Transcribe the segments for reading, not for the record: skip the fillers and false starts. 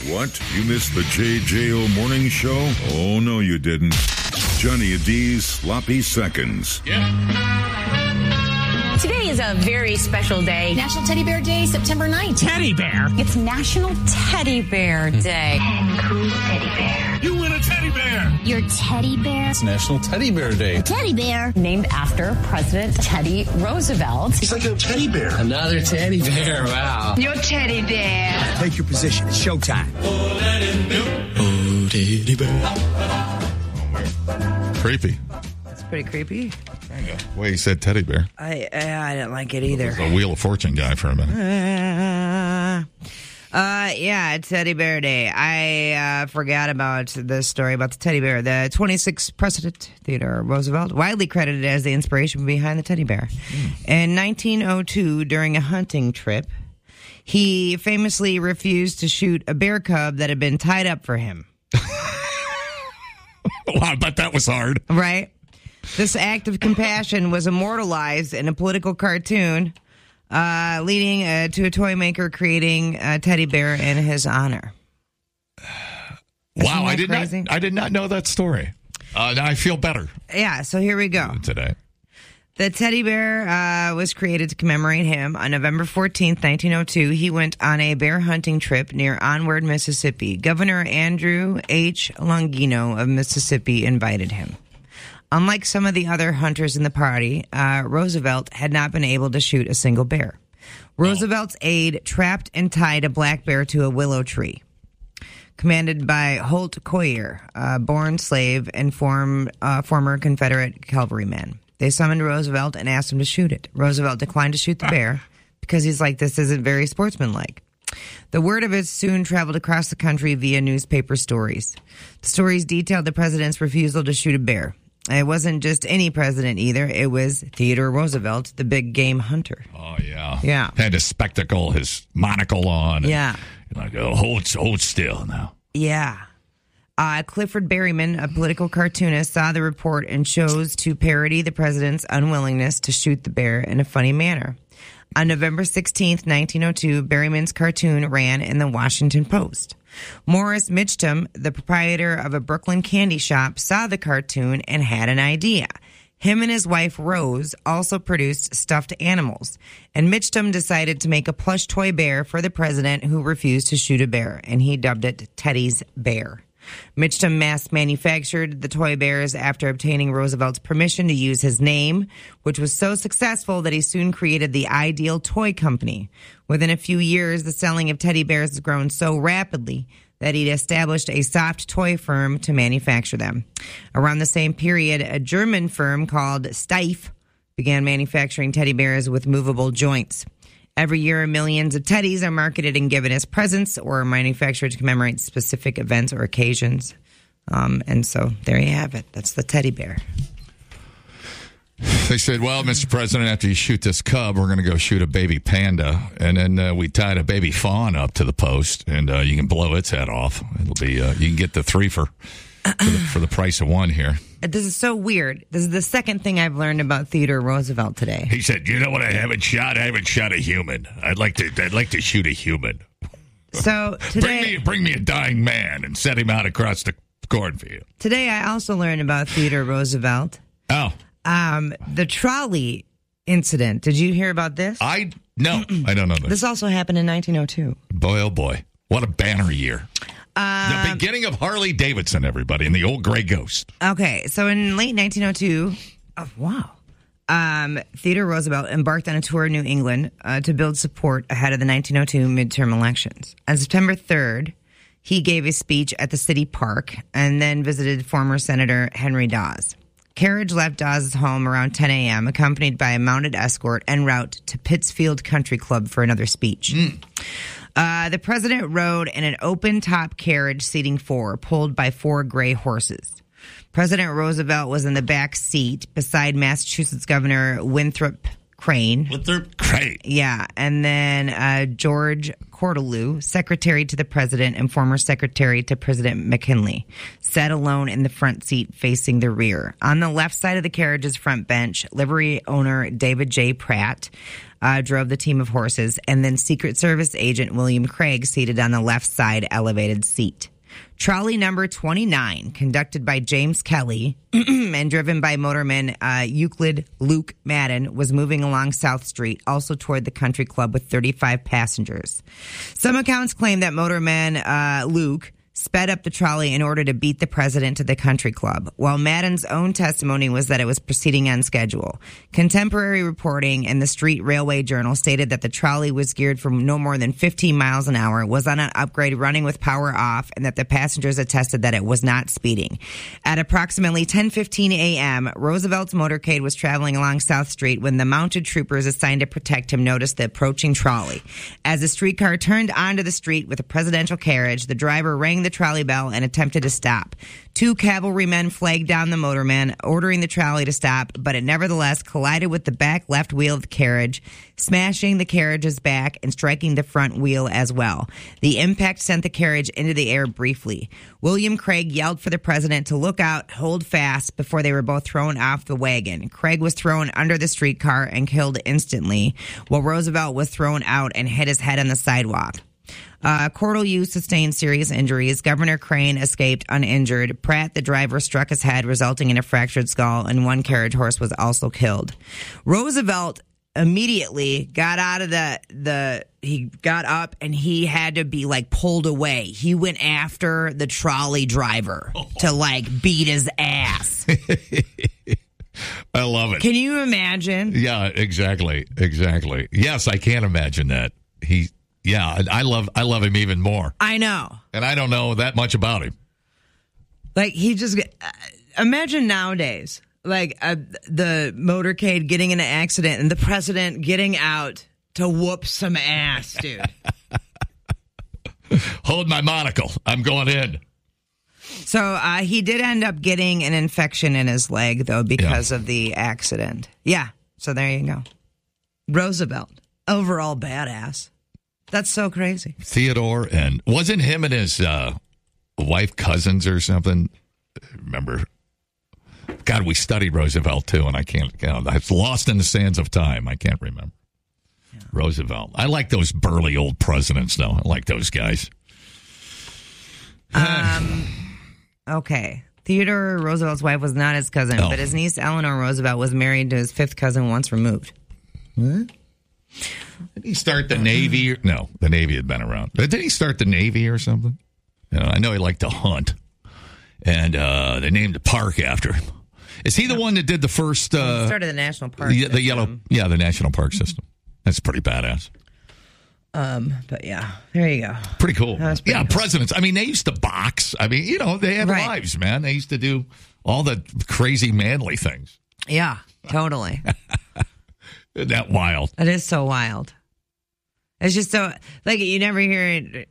What? You missed the JJO Morning Show? Oh, no, you didn't. Johnny D's Sloppy Seconds. Yeah. Today is a very special day. National Teddy Bear Day, September 9th. Teddy bear. It's National Teddy Bear Day. Cool teddy bear. You win a teddy bear. Your teddy bear. It's National Teddy Bear Day. Teddy bear. Named after President Teddy Roosevelt. He's like a teddy bear. Another teddy bear. Wow. Your teddy bear. Take your position. It's showtime. Oh, teddy bear. Creepy. It's pretty creepy. The way he said teddy bear. I didn't like it either. A Wheel of Fortune guy for a minute. Yeah, Teddy Bear Day. I forgot about this story about the teddy bear. The 26th President, Theodore Roosevelt, widely credited as the inspiration behind the teddy bear. In 1902, during a hunting trip, he famously refused to shoot a bear cub that had been tied up for him. Well, I bet that was hard. Right? This act of compassion was immortalized in a political cartoon, leading to a toy maker creating a teddy bear in his honor. Wow, I crazy? did not know that story. Now I feel better Yeah, so here we go. today. The teddy bear was created to commemorate him. On November 14th, 1902, he went on a bear hunting trip near Onward, Mississippi. Governor Andrew H. Longino of Mississippi invited him. Unlike some of the other hunters in the party, Roosevelt had not been able to shoot a single bear. Roosevelt's aide trapped and tied a black bear to a willow tree. Commanded by Holt Collier, a born slave and former Confederate cavalryman. They summoned Roosevelt and asked him to shoot it. Roosevelt declined to shoot the bear because he's like, this isn't very sportsmanlike. The word of it soon traveled across the country via newspaper stories. The stories detailed the president's refusal to shoot a bear. It wasn't just any president either. It was Theodore Roosevelt, the big game hunter. Oh, yeah. Yeah. Had his spectacle, his monocle on. Yeah. Like, oh, hold still now. Yeah. Clifford Berryman, a political cartoonist, saw the report and chose to parody the president's unwillingness to shoot the bear in a funny manner. On November 16th, 1902, Berryman's cartoon ran in the Washington Post. Morris Mitchum, the proprietor of a Brooklyn candy shop, saw the cartoon and had an idea. Him and his wife, Rose, also produced stuffed animals, and Mitchum decided to make a plush toy bear for the president who refused to shoot a bear, and he dubbed it Teddy's Bear. Mitchum mass manufactured the toy bears after obtaining Roosevelt's permission to use his name, which was so successful that he soon created the Ideal Toy Company. Within a few years, the selling of teddy bears has grown so rapidly that he'd established a soft toy firm to manufacture them. Around the same period, a German firm called Steiff began manufacturing teddy bears with movable joints. Every year, millions of teddies are marketed and given as presents or manufactured to commemorate specific events or occasions. And so there you have it. That's the teddy bear. They said, well, Mr. President, after you shoot this cub, we're going to go shoot a baby panda. And then we tied a baby fawn up to the post, and you can blow its head off. It'll be you can get the three for the price of one here. This is so weird. This is the second thing I've learned about Theodore Roosevelt today. He said, you know what I haven't shot? I haven't shot a human. I'd like to shoot a human. So today, bring me a dying man and set him out across the cornfield. Today I also learned about Theodore Roosevelt. Oh. The trolley incident. Did you hear about this? No, I don't know this. This also happened in 1902. Boy, oh boy. What a banner year. The beginning of Harley Davidson, everybody, and the old gray ghost. Okay, so in late 1902, Theodore Roosevelt embarked on a tour of New England to build support ahead of the 1902 midterm elections. On September 3rd, he gave a speech at the city park and then visited former Senator Henry Dawes. Carriage left Dawes' home around 10 a.m., accompanied by a mounted escort en route to Pittsfield Country Club for another speech. The president rode in an open-top carriage seating 4, pulled by 4 gray horses. President Roosevelt was in the back seat beside Massachusetts Governor Winthrop Crane. Yeah, and then George Cortelyou, secretary to the president and former secretary to President McKinley, sat alone in the front seat facing the rear. On the left side of the carriage's front bench, livery owner David J. Pratt drove the team of horses, and then Secret Service agent William Craig seated on the left side elevated seat. Trolley number 29, conducted by James Kelly and driven by motorman Euclid Luke Madden, was moving along South Street, also toward the country club with 35 passengers. Some accounts claim that motorman Luke sped up the trolley in order to beat the president to the country club, while Madden's own testimony was that it was proceeding on schedule. Contemporary reporting in the Street Railway Journal stated that the trolley was geared for no more than 15 miles an hour, was on an upgrade running with power off, and that the passengers attested that it was not speeding. At approximately 10:15 a.m., Roosevelt's motorcade was traveling along South Street when the mounted troopers assigned to protect him noticed the approaching trolley. As the streetcar turned onto the street with a presidential carriage, the driver rang the trolley bell and attempted to stop. 2 cavalrymen flagged down the motorman, ordering the trolley to stop, but it nevertheless collided with the back left wheel of the carriage, smashing the carriage's back and striking the front wheel as well. The impact sent the carriage into the air briefly. William Craig yelled for the president to look out, hold fast, before they were both thrown off the wagon. Craig was thrown under the streetcar and killed instantly, while Roosevelt was thrown out and hit his head on the sidewalk. Cortelyou sustained serious injuries. Governor Crane escaped uninjured. Pratt, the driver, struck his head, resulting in a fractured skull, and 1 carriage horse was also killed. Roosevelt immediately got out of he got up and he had to be pulled away. He went after the trolley driver to beat his ass. I love it. Can you imagine? Yeah, exactly. Yes, I can imagine that. Yeah, I love him even more. I know. And I don't know that much about him. He just, imagine nowadays, the motorcade getting in an accident and the president getting out to whoop some ass, dude. Hold my monocle. I'm going in. So he did end up getting an infection in his leg, though, because of the accident. Yeah, so there you go. Roosevelt, overall badass. That's so crazy. Theodore, and wasn't him and his wife cousins or something? Remember? God, we studied Roosevelt too, and I can't. It's lost in the sands of time. I can't remember. Yeah. Roosevelt. I like those burly old presidents, though. I like those guys. Okay. Theodore Roosevelt's wife was not his cousin, but his niece Eleanor Roosevelt was married to his 5th cousin once removed. What? Did he start the Navy? No, the Navy had been around. Did he start the Navy or something? I know he liked to hunt, and they named a park after him. Is he the one that did the first? He started the national park. The national park system. That's pretty badass. But yeah, there you go. Pretty cool. Cool. Presidents. I mean, they used to box. I mean, they had lives, man. They used to do all the crazy manly things. Yeah, totally. Isn't that wild? It is so wild. It's just so, you never hear it.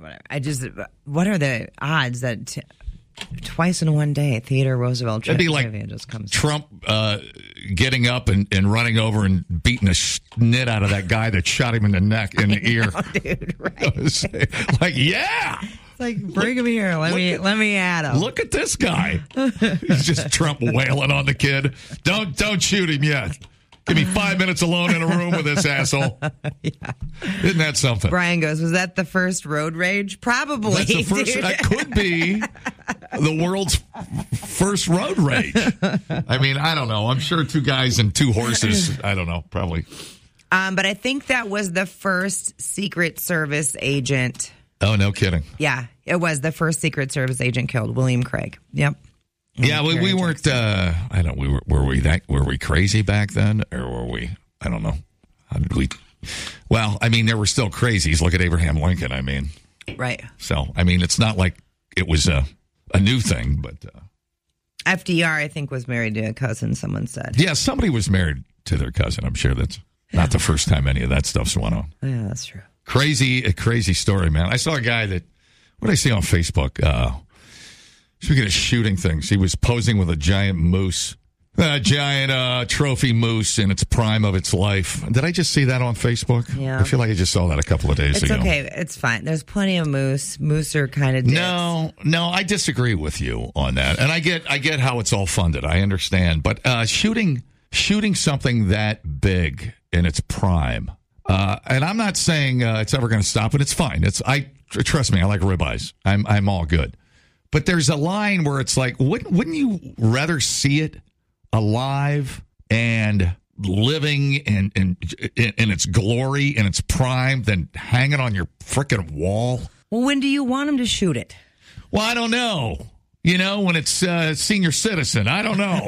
What are the odds that twice in one day Theodore Roosevelt It'd be like just comes Trump getting up and running over and beating the snit out of that guy that shot him in the neck, in the ear. Dude, right. Yeah. Bring him here. Let me at him. Look at this guy. He's just Trump wailing on the kid. Don't shoot him yet. Give me 5 minutes alone in a room with this asshole. Yeah. Isn't that something? Brian goes, was that the first road rage? Probably. That's the first. That could be the world's first road rage. I mean, I don't know. I'm sure 2 guys and 2 horses. I don't know. Probably. But I think that was the first Secret Service agent. Oh, no kidding. Yeah, it was the first Secret Service agent killed, William Craig. Yep. Yeah, we weren't. I don't. Were we crazy back then, or were we? I don't know. How did we? Well, I mean, there were still crazies. Look at Abraham Lincoln. I mean, right. So, I mean, it's not like it was a new thing, but FDR, I think, was married to a cousin. Someone said. Yeah, somebody was married to their cousin. I'm sure that's not the first time any of that stuff's went on. Yeah, that's true. A crazy story, man. I saw a guy that. What did I see on Facebook? Speaking of shooting things, he was posing with a giant moose, a giant trophy moose in its prime of its life. Did I just see that on Facebook? Yeah. I feel like I just saw that a couple of days ago. It's okay. It's fine. There's plenty of moose. Moose are kind of dicks. No, I disagree with you on that. And I get how it's all funded. I understand. But shooting shooting something that big in its prime, and I'm not saying it's ever going to stop, but it's fine. Trust me, I like ribeyes. I'm all good. But there's a line where it's like, wouldn't you rather see it alive and living in its glory, in its prime, than hanging on your frickin' wall? Well, when do you want him to shoot it? Well, I don't know. When it's senior citizen, I don't know.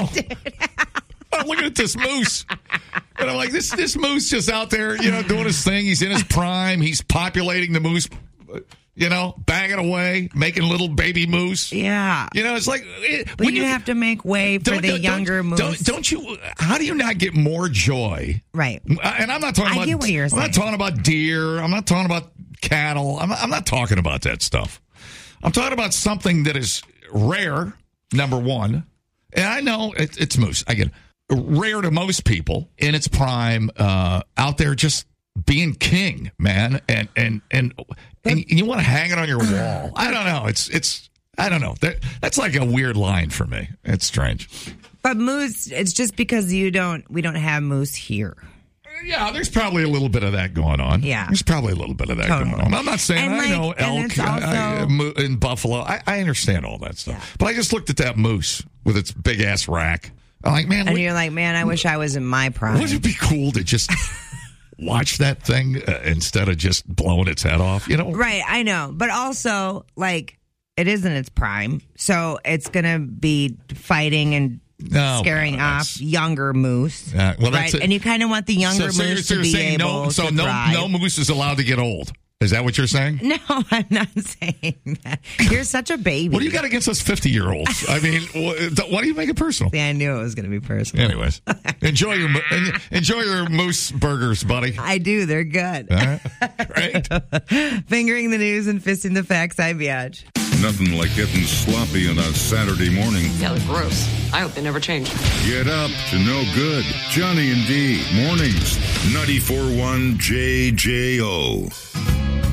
I'm looking at this moose, and I'm like, this moose just out there, doing his thing. He's in his prime. He's populating the moose, banging away, making little baby moose. Yeah. It's like... But you have to make way for the younger moose. Don't you... How do you not get more joy? Right. And I'm not talking about... I get what you're saying. I'm not talking about deer. I'm not talking about cattle. I'm not talking about that stuff. I'm talking about something that is rare, number one. And I know it's moose. I get it. Rare to most people in its prime, out there just being king, man. And you want to hang it on your wall. I don't know. I don't know. That's like a weird line for me. It's strange. But moose, it's just because we don't have moose here. Yeah, there's probably a little bit of that going on. Yeah. There's probably a little bit of that going on. I'm not saying I know elk in Buffalo. I understand all that stuff. Yeah. But I just looked at that moose with its big-ass rack. I'm like, man. And you're like, man, I wish I was in my prime. Wouldn't it be cool to just watch that thing instead of just blowing its head off? Right, I know. But also, like, it isn't its prime. So it's going to be fighting and scaring off younger moose, right? And you kind of want the younger moose to be able to thrive. No moose is allowed to get old. Is that what you're saying? No, I'm not saying that. You're such a baby. What do you got against us 50-year-olds? I mean, why do you make it personal? Yeah, I knew it was going to be personal. Anyways, enjoy your moose burgers, buddy. I do. They're good. All right. Great. Fingering the news and fisting the facts, I'm Biatch. Nothing like getting sloppy on a Saturday morning. Yeah, they're gross. I hope they never change. Get up to no good. Johnny and D. Mornings. 94.1 JJO.